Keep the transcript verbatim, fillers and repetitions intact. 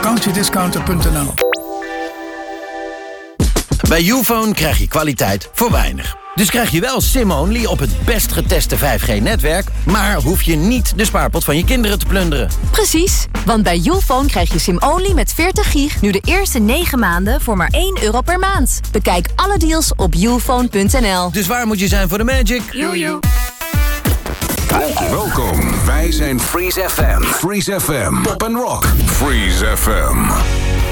vakantiediscounter punt n l. Bij Youfone krijg je kwaliteit voor weinig. Dus krijg je wel SIM-only op het best geteste vijf G-netwerk... maar hoef je niet de spaarpot van je kinderen te plunderen. Precies, want bij Youfone krijg je SIM-only met veertig gig... nu de eerste negen maanden voor maar één euro per maand. Bekijk alle deals op youfone punt n l. Dus waar moet je zijn voor de magic? Jojo. Welkom, wij zijn Freeze F M. Freeze F M, pop and rock. Freeze F M.